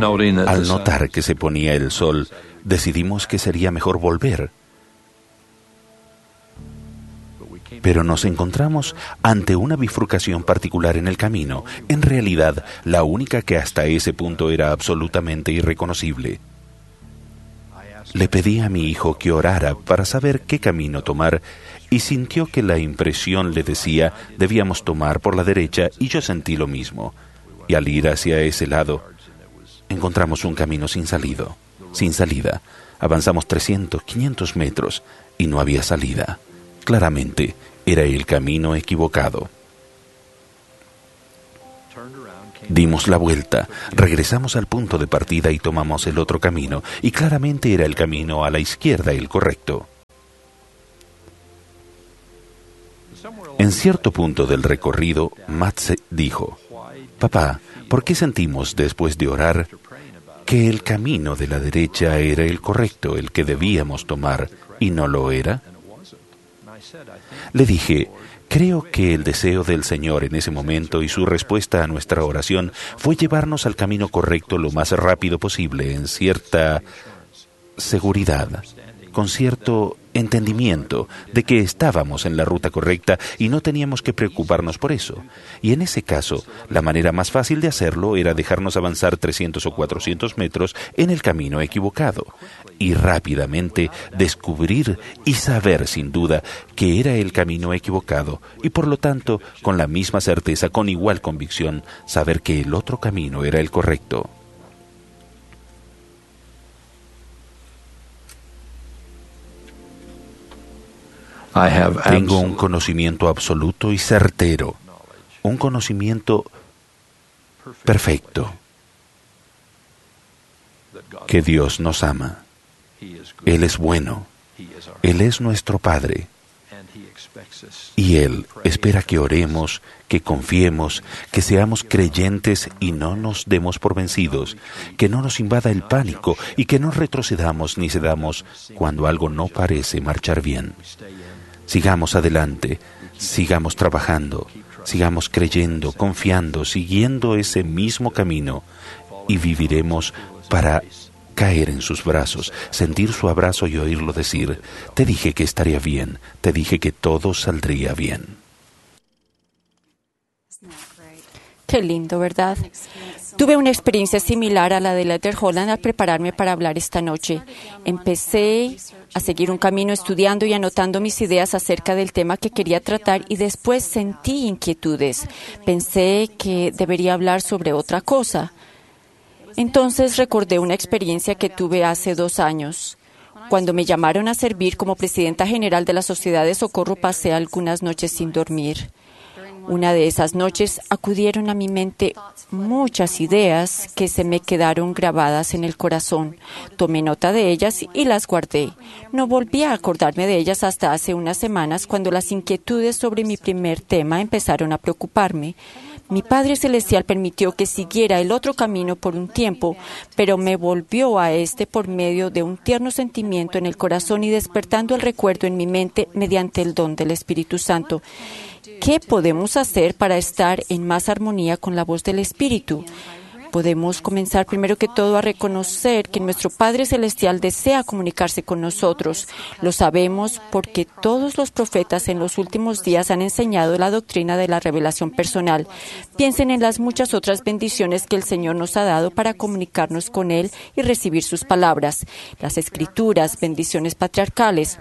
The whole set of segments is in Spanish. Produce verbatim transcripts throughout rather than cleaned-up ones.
Al notar que se ponía el sol, decidimos que sería mejor volver. Pero nos encontramos ante una bifurcación particular en el camino, en realidad la única que hasta ese punto era absolutamente irreconocible. Le pedí a mi hijo que orara para saber qué camino tomar y sintió que la impresión le decía debíamos tomar por la derecha y yo sentí lo mismo. Y al ir hacia ese lado, encontramos un camino sin salido, sin salida. Avanzamos trescientos, quinientos metros y no había salida. Claramente, era el camino equivocado. Dimos la vuelta, regresamos al punto de partida y tomamos el otro camino, y claramente era el camino a la izquierda el correcto. En cierto punto del recorrido, Matze dijo: «Papá, ¿por qué sentimos después de orar que el camino de la derecha era el correcto, el que debíamos tomar, y no lo era?» Le dije: «Creo que el deseo del Señor en ese momento y su respuesta a nuestra oración fue llevarnos al camino correcto lo más rápido posible, en cierta seguridad, con cierto entendimiento de que estábamos en la ruta correcta y no teníamos que preocuparnos por eso. Y en ese caso, la manera más fácil de hacerlo era dejarnos avanzar trescientos o cuatrocientos metros en el camino equivocado y rápidamente descubrir y saber sin duda que era el camino equivocado y por lo tanto, con la misma certeza, con igual convicción, saber que el otro camino era el correcto». Tengo un conocimiento absoluto y certero, un conocimiento perfecto, que Dios nos ama. Él es bueno, Él es nuestro Padre, y Él espera que oremos, que confiemos, que seamos creyentes y no nos demos por vencidos, que no nos invada el pánico y que no retrocedamos ni cedamos cuando algo no parece marchar bien. Sigamos adelante, sigamos trabajando, sigamos creyendo, confiando, siguiendo ese mismo camino y viviremos para caer en sus brazos, sentir su abrazo y oírlo decir: «Te dije que estaría bien, te dije que todo saldría bien». Qué lindo, ¿verdad? Tuve una experiencia similar a la de Luther Holland al prepararme para hablar esta noche. Empecé a seguir un camino estudiando y anotando mis ideas acerca del tema que quería tratar y después sentí inquietudes. Pensé que debería hablar sobre otra cosa. Entonces recordé una experiencia que tuve hace dos años. Cuando me llamaron a servir como presidenta general de la Sociedad de Socorro, pasé algunas noches sin dormir. Una de esas noches acudieron a mi mente muchas ideas que se me quedaron grabadas en el corazón. Tomé nota de ellas y las guardé. No volví a acordarme de ellas hasta hace unas semanas, cuando las inquietudes sobre mi primer tema empezaron a preocuparme. Mi Padre Celestial permitió que siguiera el otro camino por un tiempo, pero me volvió a este por medio de un tierno sentimiento en el corazón y despertando el recuerdo en mi mente mediante el don del Espíritu Santo. ¿Qué podemos hacer para estar en más armonía con la voz del Espíritu? Podemos comenzar primero que todo a reconocer que nuestro Padre Celestial desea comunicarse con nosotros. Lo sabemos porque todos los profetas en los últimos días han enseñado la doctrina de la revelación personal. Piensen en las muchas otras bendiciones que el Señor nos ha dado para comunicarnos con Él y recibir sus palabras. Las Escrituras, bendiciones patriarcales,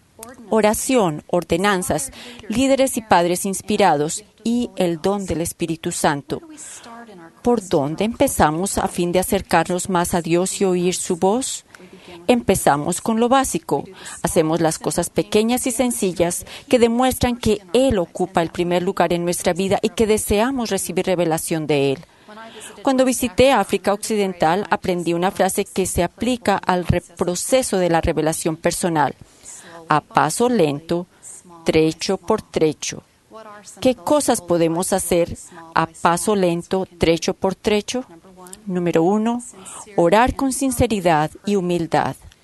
oración, ordenanzas, líderes y padres inspirados y el don del Espíritu Santo. ¿Por dónde empezamos a fin de acercarnos más a Dios y oír su voz? Empezamos con lo básico. Hacemos las cosas pequeñas y sencillas que demuestran que Él ocupa el primer lugar en nuestra vida y que deseamos recibir revelación de Él. Cuando visité África Occidental, aprendí una frase que se aplica al proceso de la revelación personal. A paso lento, trecho por trecho. ¿Qué cosas podemos hacer a paso lento, trecho por trecho? Número uno, orar con sinceridad y humildad.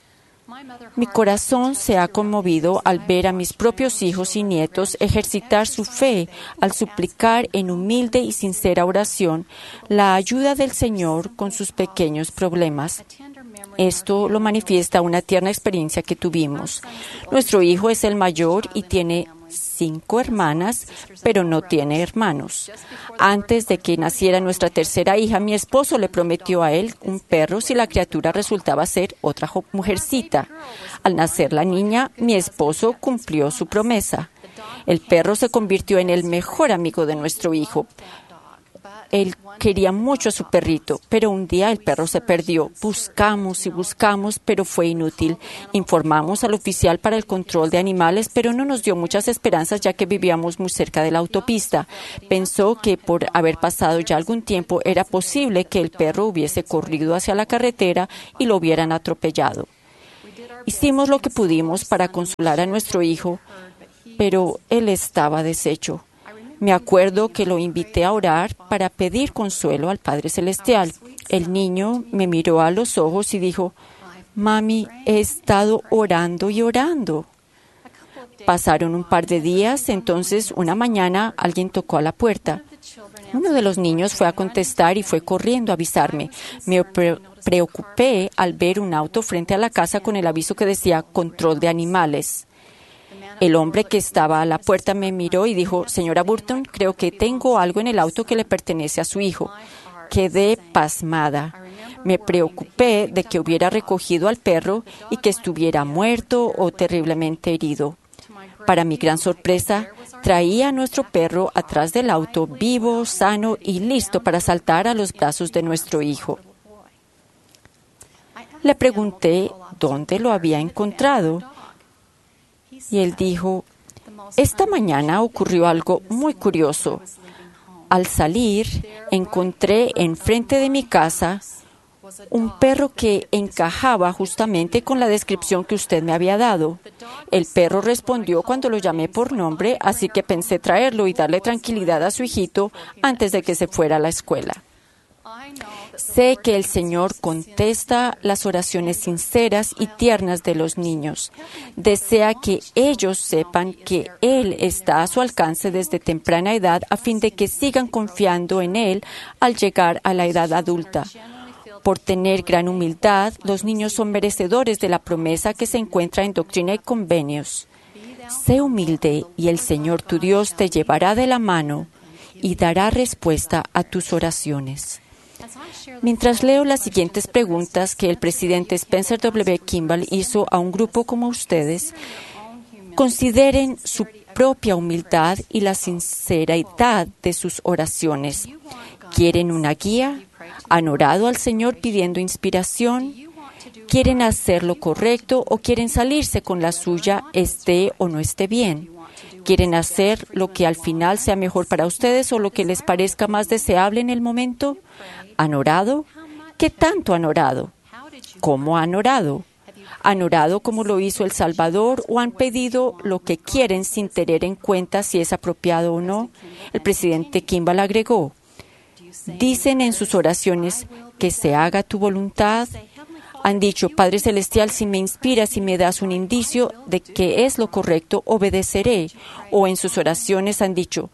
Mi corazón se ha conmovido al ver a mis propios hijos y nietos ejercitar su fe al suplicar en humilde y sincera oración la ayuda del Señor con sus pequeños problemas. Esto lo manifiesta una tierna experiencia que tuvimos. Nuestro hijo es el mayor y tiene cinco hermanas, pero no tiene hermanos. Antes de que naciera nuestra tercera hija, mi esposo le prometió a él un perro si la criatura resultaba ser otra mujercita. Al nacer la niña, mi esposo cumplió su promesa. El perro se convirtió en el mejor amigo de nuestro hijo. Él quería mucho a su perrito, pero un día el perro se perdió. Buscamos y buscamos, pero fue inútil. Informamos al oficial para el control de animales, pero no nos dio muchas esperanzas ya que vivíamos muy cerca de la autopista. Pensó que por haber pasado ya algún tiempo era posible que el perro hubiese corrido hacia la carretera y lo hubieran atropellado. Hicimos lo que pudimos para consolar a nuestro hijo, pero él estaba deshecho. Me acuerdo que lo invité a orar para pedir consuelo al Padre Celestial. El niño me miró a los ojos y dijo, «Mami, he estado orando y orando». Pasaron un par de días, entonces una mañana alguien tocó a la puerta. Uno de los niños fue a contestar y fue corriendo a avisarme. Me pre- preocupé al ver un auto frente a la casa con el aviso que decía «Control de animales». El hombre que estaba a la puerta me miró y dijo, «Señora Burton, creo que tengo algo en el auto que le pertenece a su hijo». Quedé pasmada. Me preocupé de que hubiera recogido al perro y que estuviera muerto o terriblemente herido. Para mi gran sorpresa, traía a nuestro perro atrás del auto, vivo, sano y listo para saltar a los brazos de nuestro hijo. Le pregunté dónde lo había encontrado. Y él dijo, esta mañana ocurrió algo muy curioso. Al salir, encontré enfrente de mi casa un perro que encajaba justamente con la descripción que usted me había dado. El perro respondió cuando lo llamé por nombre, así que pensé traerlo y darle tranquilidad a su hijito antes de que se fuera a la escuela. Sé que el Señor contesta las oraciones sinceras y tiernas de los niños. Desea que ellos sepan que Él está a su alcance desde temprana edad a fin de que sigan confiando en Él al llegar a la edad adulta. Por tener gran humildad, los niños son merecedores de la promesa que se encuentra en Doctrina y Convenios. Sé humilde y el Señor tu Dios te llevará de la mano y dará respuesta a tus oraciones. Mientras leo las siguientes preguntas que el presidente Spencer W. Kimball hizo a un grupo como ustedes, consideren su propia humildad y la sinceridad de sus oraciones. ¿Quieren una guía? ¿Han orado al Señor pidiendo inspiración? ¿Quieren hacer lo correcto o quieren salirse con la suya, esté o no esté bien? ¿Quieren hacer lo que al final sea mejor para ustedes o lo que les parezca más deseable en el momento? ¿Han orado? ¿Qué tanto han orado? ¿Cómo han orado? ¿Han orado como lo hizo el Salvador o han pedido lo que quieren sin tener en cuenta si es apropiado o no? El presidente Kimball agregó, ¿dicen en sus oraciones que se haga tu voluntad? Han dicho, Padre Celestial, si me inspiras y me das un indicio de que es lo correcto, obedeceré. O en sus oraciones han dicho,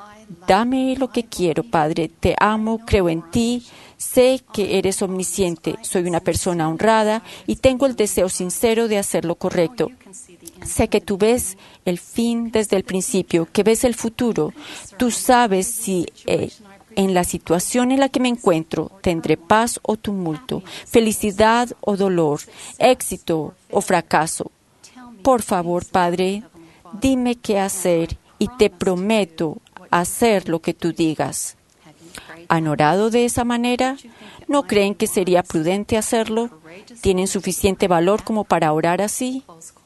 dame lo que quiero, Padre, te amo, creo en ti, sé que eres omnisciente, soy una persona honrada y tengo el deseo sincero de hacer lo correcto. Sé que tú ves el fin desde el principio, que ves el futuro. Tú sabes si eh, en la situación en la que me encuentro tendré paz o tumulto, felicidad o dolor, éxito o fracaso. Por favor, Padre, dime qué hacer y te prometo hacer lo que tú digas. ¿Han orado de esa manera? ¿No creen que sería prudente hacerlo? ¿Tienen suficiente valor como para orar así?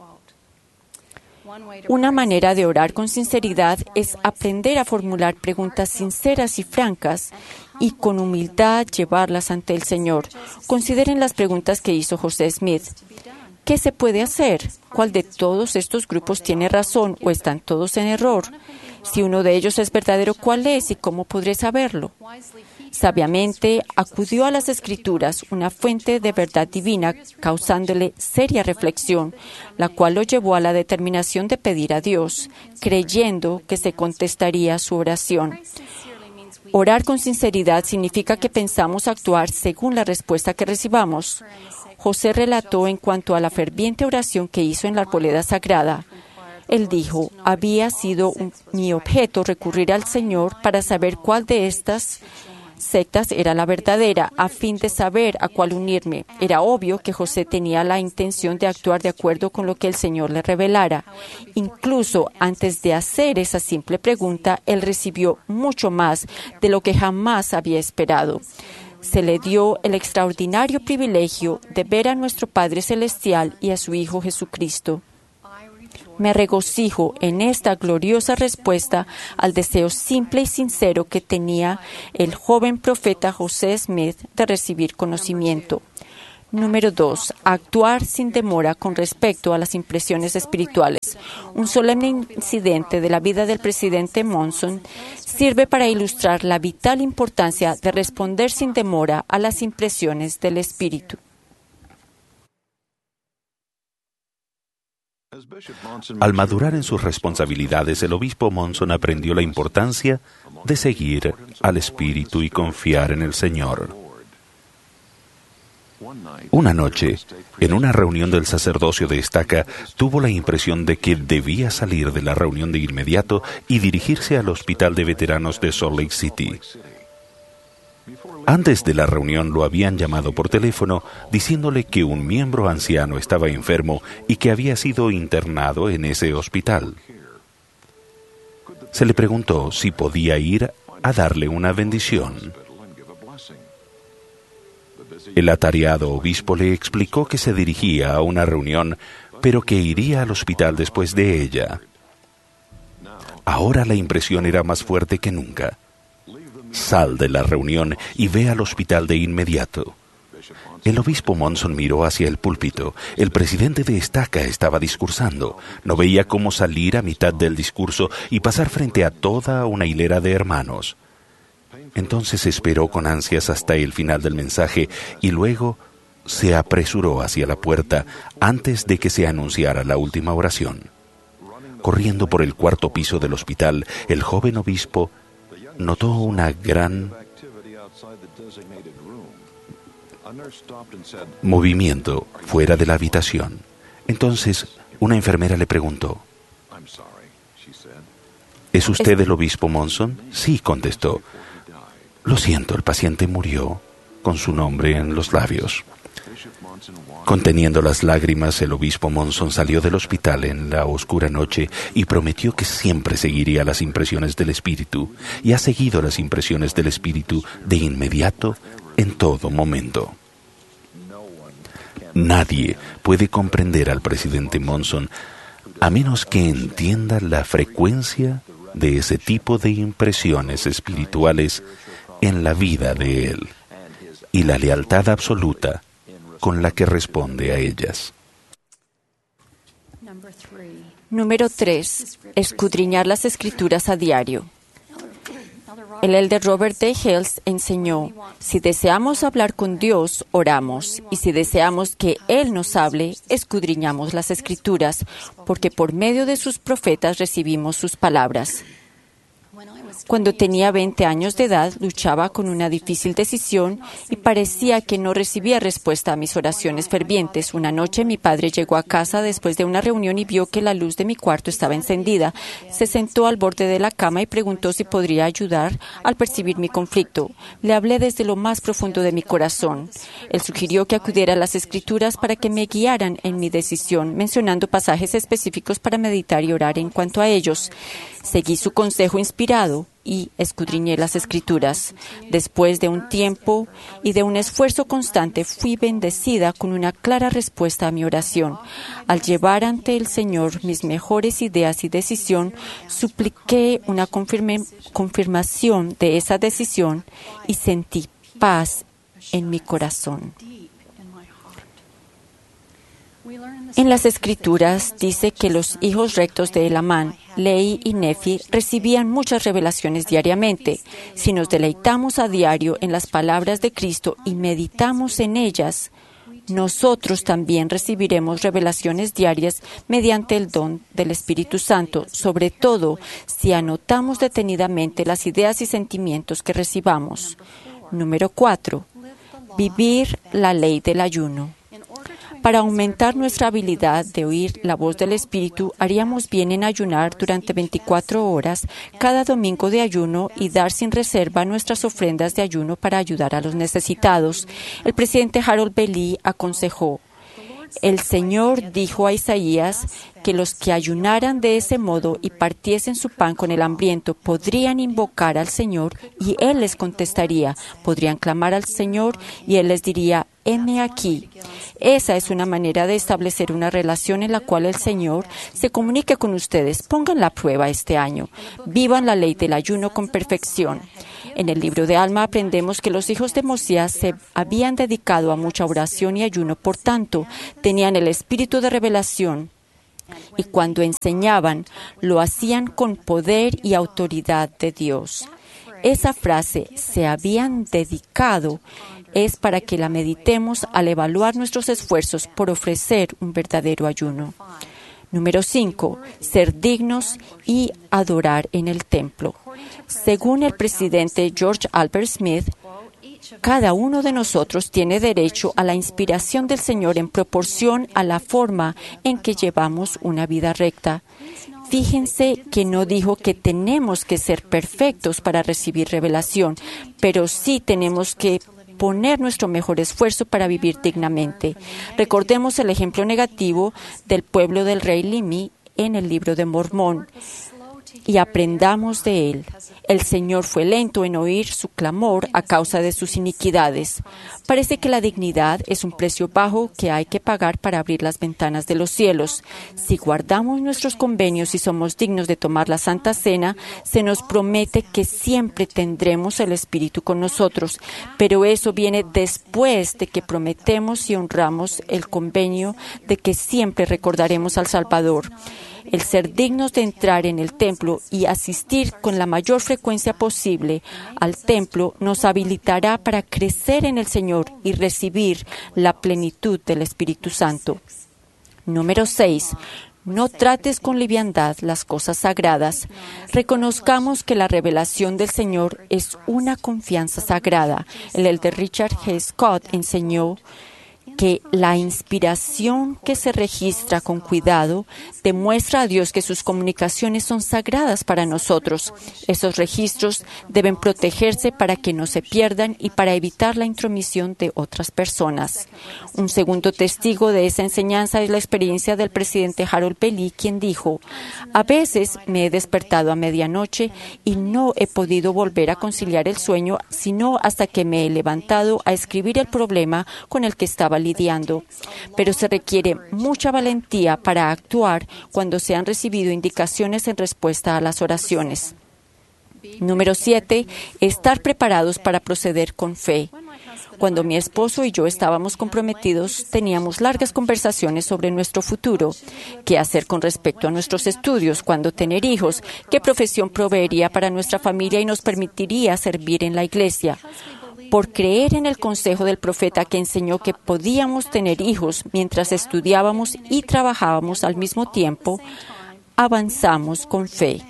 Una manera de orar con sinceridad es aprender a formular preguntas sinceras y francas y con humildad llevarlas ante el Señor. Consideren las preguntas que hizo José Smith. ¿Qué se puede hacer? ¿Cuál de todos estos grupos tiene razón o están todos en error? Si uno de ellos es verdadero, ¿cuál es y cómo podré saberlo? Sabiamente acudió a las Escrituras, una fuente de verdad divina, causándole seria reflexión, la cual lo llevó a la determinación de pedir a Dios, creyendo que se contestaría su oración. Orar con sinceridad significa que pensamos actuar según la respuesta que recibamos. José relató en cuanto a la ferviente oración que hizo en la arboleda sagrada. Él dijo, había sido un, mi objeto recurrir al Señor para saber cuál de estas sectas era la verdadera, a fin de saber a cuál unirme. Era obvio que José tenía la intención de actuar de acuerdo con lo que el Señor le revelara. Incluso antes de hacer esa simple pregunta, él recibió mucho más de lo que jamás había esperado. Se le dio el extraordinario privilegio de ver a nuestro Padre Celestial y a su Hijo Jesucristo. Me regocijo en esta gloriosa respuesta al deseo simple y sincero que tenía el joven profeta José Smith de recibir conocimiento. Número dos. Actuar sin demora con respecto a las impresiones espirituales. Un solemne incidente de la vida del presidente Monson sirve para ilustrar la vital importancia de responder sin demora a las impresiones del Espíritu. Al madurar en sus responsabilidades, el obispo Monson aprendió la importancia de seguir al Espíritu y confiar en el Señor. Una noche, en una reunión del sacerdocio de Estaca, tuvo la impresión de que debía salir de la reunión de inmediato y dirigirse al hospital de veteranos de Salt Lake City. Antes de la reunión lo habían llamado por teléfono diciéndole que un miembro anciano estaba enfermo y que había sido internado en ese hospital. Se le preguntó si podía ir a darle una bendición. El atareado obispo le explicó que se dirigía a una reunión, pero que iría al hospital después de ella. Ahora la impresión era más fuerte que nunca. Sal de la reunión y ve al hospital de inmediato. El obispo Monson miró hacia el púlpito. El presidente de Estaca estaba discursando. No veía cómo salir a mitad del discurso y pasar frente a toda una hilera de hermanos. Entonces esperó con ansias hasta el final del mensaje y luego se apresuró hacia la puerta antes de que se anunciara la última oración. Corriendo por el cuarto piso del hospital, el joven obispo notó una gran movimiento fuera de la habitación. Entonces, una enfermera le preguntó, ¿es usted el obispo Monson? Sí, contestó. Lo siento, el paciente murió con su nombre en los labios. Conteniendo las lágrimas, el obispo Monson salió del hospital en la oscura noche y prometió que siempre seguiría las impresiones del Espíritu, y ha seguido las impresiones del Espíritu de inmediato en todo momento. Nadie puede comprender al presidente Monson a menos que entienda la frecuencia de ese tipo de impresiones espirituales en la vida de él y la lealtad absoluta con la que responde a ellas. Número tres. Escudriñar las Escrituras a diario. El elder Robert D. Hales enseñó, si deseamos hablar con Dios, oramos, y si deseamos que Él nos hable, escudriñamos las Escrituras, porque por medio de sus profetas recibimos sus palabras. Cuando tenía veinte años de edad, luchaba con una difícil decisión y parecía que no recibía respuesta a mis oraciones fervientes. Una noche mi padre llegó a casa después de una reunión y vio que la luz de mi cuarto estaba encendida. Se sentó al borde de la cama y preguntó si podría ayudar al percibir mi conflicto. Le hablé desde lo más profundo de mi corazón. Él sugirió que acudiera a las Escrituras para que me guiaran en mi decisión, mencionando pasajes específicos para meditar y orar en cuanto a ellos. Seguí su consejo inspirado y escudriñé las Escrituras. Después de un tiempo y de un esfuerzo constante, fui bendecida con una clara respuesta a mi oración. Al llevar ante el Señor mis mejores ideas y decisión, supliqué una confirme, confirmación de esa decisión y sentí paz en mi corazón. En las Escrituras dice que los hijos rectos de Elamán, Lehi y Nefi, recibían muchas revelaciones diariamente. Si nos deleitamos a diario en las palabras de Cristo y meditamos en ellas, nosotros también recibiremos revelaciones diarias mediante el don del Espíritu Santo, sobre todo si anotamos detenidamente las ideas y sentimientos que recibamos. Número cuatro. Vivir la ley del ayuno. Para aumentar nuestra habilidad de oír la voz del Espíritu, haríamos bien en ayunar durante veinticuatro horas cada domingo de ayuno y dar sin reserva nuestras ofrendas de ayuno para ayudar a los necesitados. El presidente Harold B. Lee aconsejó: el Señor dijo a Isaías que los que ayunaran de ese modo y partiesen su pan con el hambriento podrían invocar al Señor y Él les contestaría. Podrían clamar al Señor y Él les diría: heme aquí. Esa es una manera de establecer una relación en la cual el Señor se comunique con ustedes. Pongan la prueba este año. Vivan la ley del ayuno con perfección. En el libro de Alma aprendemos que los hijos de Mosías se habían dedicado a mucha oración y ayuno, por tanto, tenían el espíritu de revelación. Y cuando enseñaban, lo hacían con poder y autoridad de Dios. Esa frase, se habían dedicado, es para que la meditemos al evaluar nuestros esfuerzos por ofrecer un verdadero ayuno. Número cinco. Ser dignos y adorar en el templo. Según el presidente George Albert Smith, cada uno de nosotros tiene derecho a la inspiración del Señor en proporción a la forma en que llevamos una vida recta. Fíjense que no dijo que tenemos que ser perfectos para recibir revelación, pero sí tenemos que poner nuestro mejor esfuerzo para vivir dignamente. Recordemos el ejemplo negativo del pueblo del rey Limi en el libro de Mormón y aprendamos de él. El Señor fue lento en oír su clamor a causa de sus iniquidades. Parece que la dignidad es un precio bajo que hay que pagar para abrir las ventanas de los cielos. Si guardamos nuestros convenios y somos dignos de tomar la Santa Cena, se nos promete que siempre tendremos el Espíritu con nosotros. Pero eso viene después de que prometemos y honramos el convenio de que siempre recordaremos al Salvador. El ser dignos de entrar en el templo y asistir con la mayor frecuencia posible al templo nos habilitará para crecer en el Señor y recibir la plenitud del Espíritu Santo. Número seis. No trates con liviandad las cosas sagradas. Reconozcamos que la revelación del Señor es una confianza sagrada. El elder Richard G. Scott enseñó que la inspiración que se registra con cuidado demuestra a Dios que sus comunicaciones son sagradas para nosotros. Esos registros deben protegerse para que no se pierdan y para evitar la intromisión de otras personas. Un segundo testigo de esa enseñanza es la experiencia del presidente Harold B. Lee, quien dijo: a veces me he despertado a medianoche y no he podido volver a conciliar el sueño sino hasta que me he levantado a escribir el problema con el que estaba lidiando. lidiando, pero se requiere mucha valentía para actuar cuando se han recibido indicaciones en respuesta a las oraciones. Número siete. Estar preparados para proceder con fe. Cuando mi esposo y yo estábamos comprometidos, teníamos largas conversaciones sobre nuestro futuro, qué hacer con respecto a nuestros estudios, cuándo tener hijos, qué profesión proveería para nuestra familia y nos permitiría servir en la iglesia. Por creer en el consejo del profeta que enseñó que podíamos tener hijos mientras estudiábamos y trabajábamos al mismo tiempo, avanzamos con fe.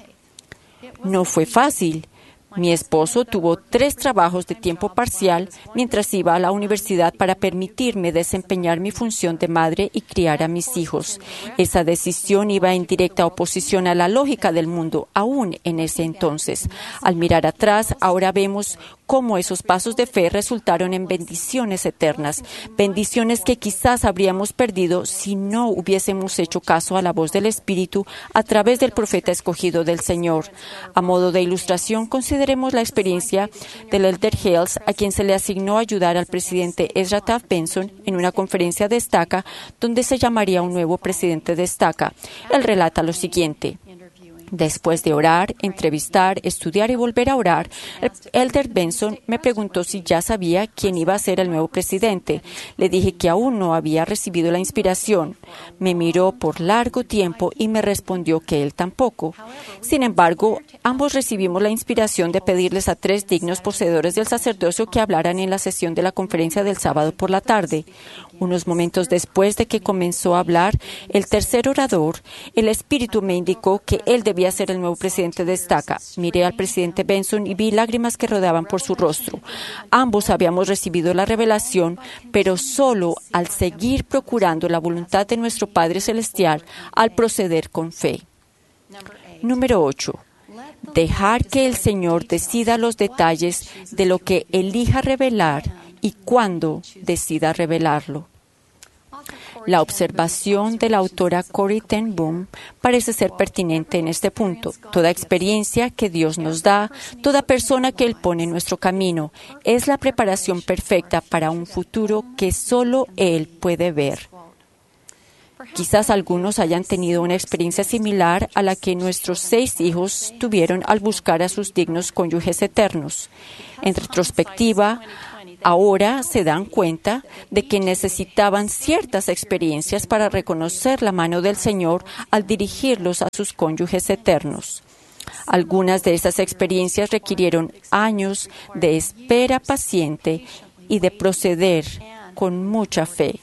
No fue fácil. Mi esposo tuvo tres trabajos de tiempo parcial mientras iba a la universidad para permitirme desempeñar mi función de madre y criar a mis hijos. Esa decisión iba en directa oposición a la lógica del mundo, aún en ese entonces. Al mirar atrás, ahora vemos cómo esos pasos de fe resultaron en bendiciones eternas, bendiciones que quizás habríamos perdido si no hubiésemos hecho caso a la voz del Espíritu a través del profeta escogido del Señor. A modo de ilustración, consideremos la experiencia del elder Hales, a quien se le asignó ayudar al presidente Ezra Taft Benson en una conferencia de estaca donde se llamaría un nuevo presidente de estaca. Él relata lo siguiente. Después de orar, entrevistar, estudiar y volver a orar, el Elder Benson me preguntó si ya sabía quién iba a ser el nuevo presidente. Le dije que aún no había recibido la inspiración. Me miró por largo tiempo y me respondió que él tampoco. Sin embargo, ambos recibimos la inspiración de pedirles a tres dignos poseedores del sacerdocio que hablaran en la sesión de la conferencia del sábado por la tarde. Unos momentos después de que comenzó a hablar el tercer orador, el Espíritu me indicó que él debía ser el nuevo presidente de Estaca. Miré al presidente Benson y vi lágrimas que rodaban por su rostro. Ambos habíamos recibido la revelación, pero solo al seguir procurando la voluntad de nuestro Padre Celestial, al proceder con fe. Número ocho. Dejar que el Señor decida los detalles de lo que elija revelar y cuándo decida revelarlo. La observación de la autora Corrie ten Boom parece ser pertinente en este punto. Toda experiencia que Dios nos da, toda persona que Él pone en nuestro camino, es la preparación perfecta para un futuro que solo Él puede ver. Quizás algunos hayan tenido una experiencia similar a la que nuestros seis hijos tuvieron al buscar a sus dignos cónyuges eternos. En retrospectiva, ahora se dan cuenta de que necesitaban ciertas experiencias para reconocer la mano del Señor al dirigirlos a sus cónyuges eternos. Algunas de esas experiencias requirieron años de espera paciente y de proceder con mucha fe.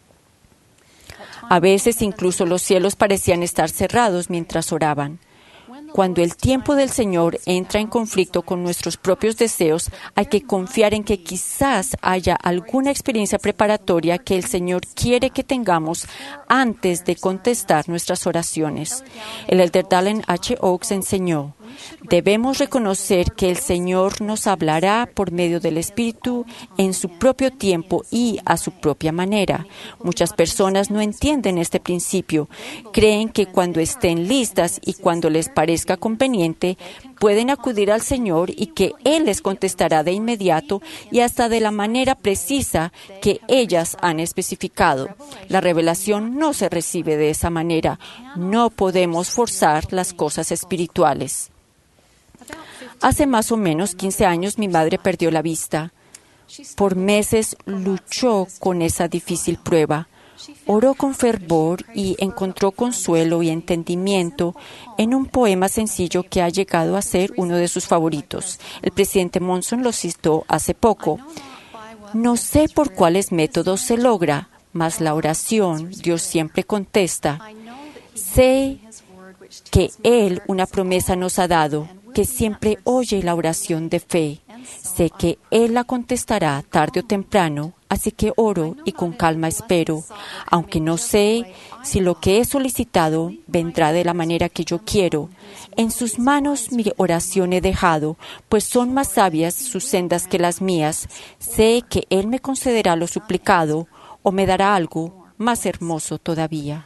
A veces incluso los cielos parecían estar cerrados mientras oraban. Cuando el tiempo del Señor entra en conflicto con nuestros propios deseos, hay que confiar en que quizás haya alguna experiencia preparatoria que el Señor quiere que tengamos antes de contestar nuestras oraciones. El Elder Dallin H. Oaks enseñó: debemos reconocer que el Señor nos hablará por medio del Espíritu en su propio tiempo y a su propia manera. Muchas personas no entienden este principio. Creen que cuando estén listas y cuando les parezca conveniente, pueden acudir al Señor y que Él les contestará de inmediato y hasta de la manera precisa que ellas han especificado. La revelación no se recibe de esa manera. No podemos forzar las cosas espirituales. Hace más o menos quince años mi madre perdió la vista. Por meses luchó con esa difícil prueba. Oró con fervor y encontró consuelo y entendimiento en un poema sencillo que ha llegado a ser uno de sus favoritos. El presidente Monson lo citó hace poco. No sé por cuáles métodos se logra, mas la oración Dios siempre contesta. Sé que Él una promesa nos ha dado, que siempre oye la oración de fe. Sé que Él la contestará tarde o temprano, así que oro y con calma espero, aunque no sé si lo que he solicitado vendrá de la manera que yo quiero. En sus manos mi oración he dejado, pues son más sabias sus sendas que las mías. Sé que Él me concederá lo suplicado o me dará algo más hermoso todavía.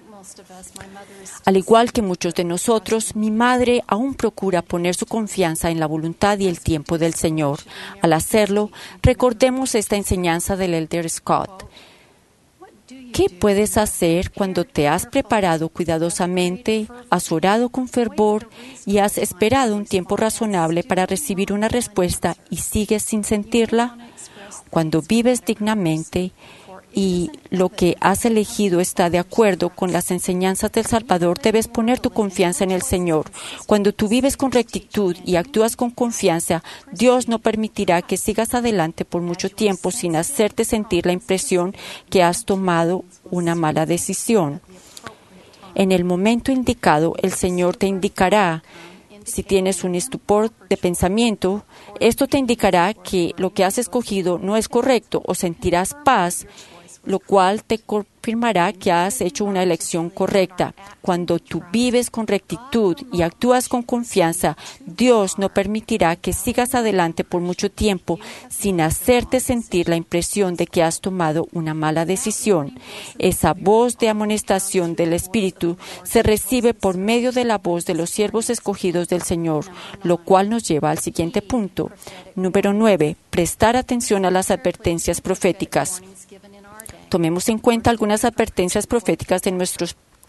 Al igual que muchos de nosotros, mi madre aún procura poner su confianza en la voluntad y el tiempo del Señor. Al hacerlo, recordemos esta enseñanza del Elder Scott. ¿Qué puedes hacer cuando te has preparado cuidadosamente, has orado con fervor y has esperado un tiempo razonable para recibir una respuesta y sigues sin sentirla? Cuando vives dignamente y lo que has elegido está de acuerdo con las enseñanzas del Salvador, debes poner tu confianza en el Señor. Cuando tú vives con rectitud y actúas con confianza, Dios no permitirá que sigas adelante por mucho tiempo sin hacerte sentir la impresión que has tomado una mala decisión. En el momento indicado, el Señor te indicará. Si tienes un estupor de pensamiento, esto te indicará que lo que has escogido no es correcto, o sentirás paz, lo cual te confirmará que has hecho una elección correcta. Cuando tú vives con rectitud y actúas con confianza, Dios no permitirá que sigas adelante por mucho tiempo sin hacerte sentir la impresión de que has tomado una mala decisión. Esa voz de amonestación del Espíritu se recibe por medio de la voz de los siervos escogidos del Señor, lo cual nos lleva al siguiente punto. Número nueve. Prestar atención a las advertencias proféticas. Tomemos en cuenta algunas advertencias proféticas de nuestros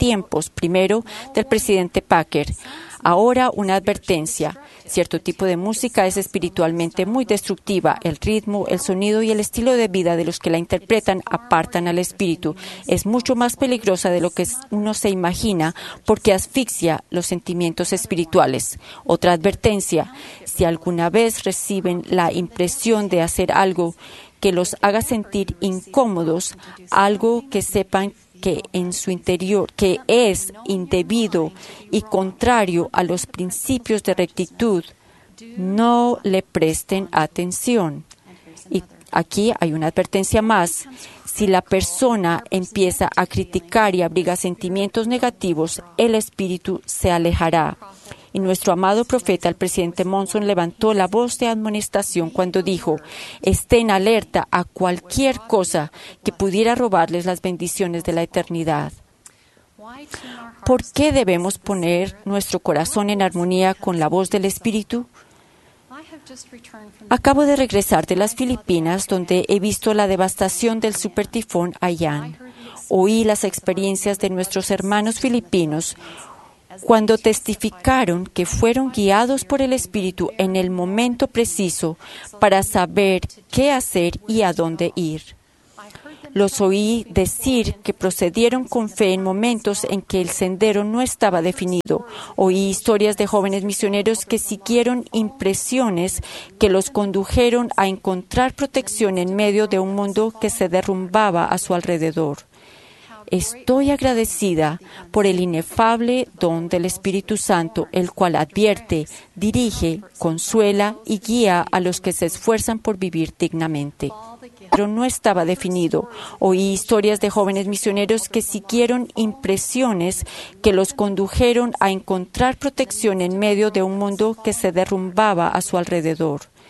tiempos, primero del presidente Packer. Ahora una advertencia. Cierto tipo de música es espiritualmente muy destructiva. El ritmo, el sonido y el estilo de vida de los que la interpretan apartan al espíritu. Es mucho más peligrosa de lo que uno se imagina porque asfixia los sentimientos espirituales. Otra advertencia. Si alguna vez reciben la impresión de hacer algo que los haga sentir incómodos, algo que sepan que en su interior, que es indebido y contrario a los principios de rectitud, no le presten atención. Y aquí hay una advertencia más. Si la persona empieza a criticar y abriga sentimientos negativos, el espíritu se alejará. Y nuestro amado profeta, el presidente Monson, levantó la voz de amonestación cuando dijo: estén alerta a cualquier cosa que pudiera robarles las bendiciones de la eternidad. ¿Por qué debemos poner nuestro corazón en armonía con la voz del Espíritu? Acabo de regresar de las Filipinas, donde he visto la devastación del supertifón Haiyan. Oí las experiencias de nuestros hermanos filipinos cuando testificaron que fueron guiados por el Espíritu en el momento preciso para saber qué hacer y a dónde ir. Los oí decir que procedieron con fe en momentos en que el sendero no estaba definido. Oí historias de jóvenes misioneros que siguieron impresiones que los condujeron a encontrar protección en medio de un mundo que se derrumbaba a su alrededor. Estoy agradecida por el inefable don del Espíritu Santo, el cual advierte, dirige, consuela y guía a los que se esfuerzan por vivir dignamente. Pero no estaba definido. Oí historias de jóvenes misioneros que siguieron impresiones que los condujeron a encontrar protección en medio de un mundo que se derrumbaba a su alrededor.